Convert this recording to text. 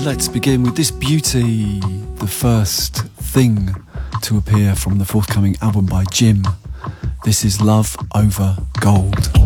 Let's begin with this beauty, the first thing to appear from the forthcoming album by Jim. This is Love Over Gold.